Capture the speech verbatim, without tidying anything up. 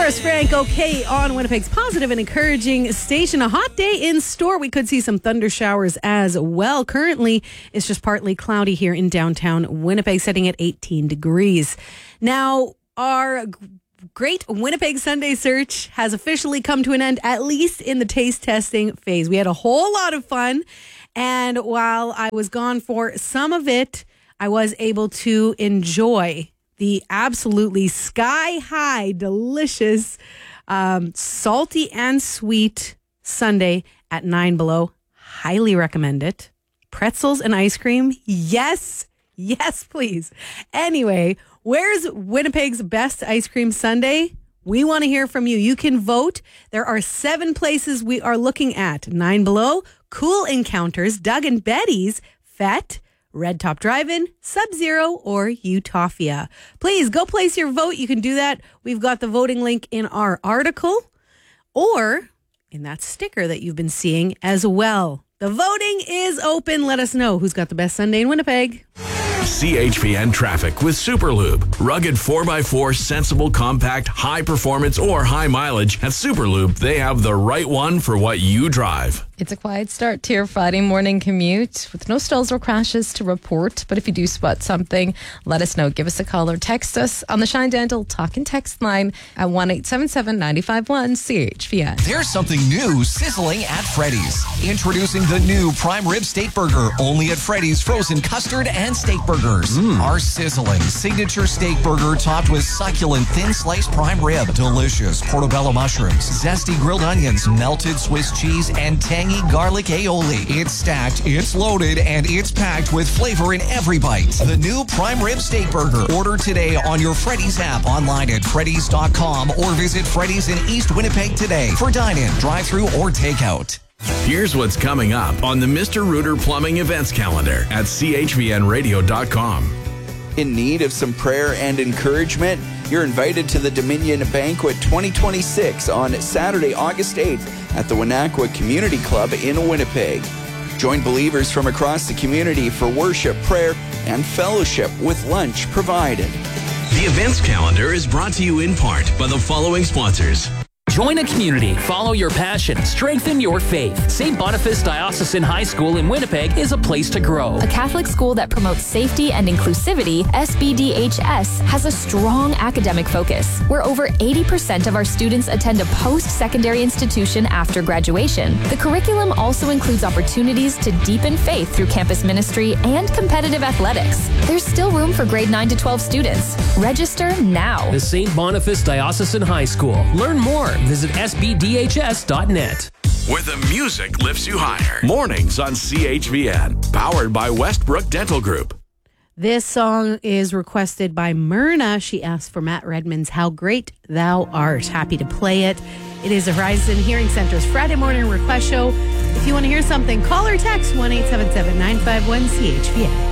Chris Franco, K on Winnipeg's positive and encouraging station. A hot day in store. We could see some thunder showers as well. Currently, it's just partly cloudy here in downtown Winnipeg, setting at eighteen degrees. Now, our great Winnipeg Sunday Search has officially come to an end, at least in the taste testing phase. We had a whole lot of fun, and while I was gone for some of it, I was able to enjoy the absolutely sky-high, delicious, um, salty and sweet sundae at Nine Below. Highly recommend it. Pretzels and ice cream. Yes. Yes, please. Anyway, where's Winnipeg's best ice cream sundae? We want to hear from you. You can vote. There are seven places we are looking at. Nine Below, Cool Encounters, Doug and Betty's, Fett, Red Top Drive-In, Sub-Zero, or Utopia. Please go place your vote. You can do that. We've got the voting link in our article or in that sticker that you've been seeing as well. The voting is open. Let us know who's got the best sundae in Winnipeg. C H P N traffic with Superlube. Rugged four by four, sensible, compact, high performance, or high mileage. At Superlube, they have the right one for what you drive. It's a quiet start to your Friday morning commute with no stalls or crashes to report. But if you do spot something, let us know. Give us a call or text us on the Shine Dental Talk and Text line at one eight seven seven, nine five one, C H P N. There's something new sizzling at Freddy's. Introducing the new Prime Rib Steak Burger, only at Freddy's frozen custard and steak burgers. Mm. Our sizzling signature steak burger topped with succulent thin sliced prime rib, delicious portobello mushrooms, zesty grilled onions, melted Swiss cheese, and tangy garlic aioli. It's stacked, it's loaded, and it's packed with flavor in every bite. The new Prime Rib Steak Burger. Order today on your Freddy's app, online at freddys dot com, or visit Freddy's in East Winnipeg today for dine-in, drive-through, or takeout. Here's what's coming up on the Mister Rooter Plumbing events calendar at c h v n radio dot com. In need of some prayer and encouragement? You're invited to the Dominion Banquet twenty twenty-six on Saturday, August eighth at the Wenatchee Community Club in Winnipeg. Join believers from across the community for worship, prayer, and fellowship with lunch provided. The events calendar is brought to you in part by the following sponsors. Join a community, follow your passion, strengthen your faith. Saint Boniface Diocesan High School in Winnipeg is a place to grow. A Catholic school that promotes safety and inclusivity, S B D H S has a strong academic focus, where over eighty percent of our students attend a post-secondary institution after graduation. The curriculum also includes opportunities to deepen faith through campus ministry and competitive athletics. There's still room for grade nine to twelve students. Register now. The Saint Boniface Diocesan High School. Learn more. Visit s b d h s dot net. Where the music lifts you higher. Mornings on C H V N. Powered by Westbrook Dental Group. This song is requested by Myrna. She asked for Matt Redman's How Great Thou Art. Happy to play it. It is the Horizon Hearing Center's Friday morning request show. If you want to hear something, call or text one eight seven seven, nine five one, C H V N.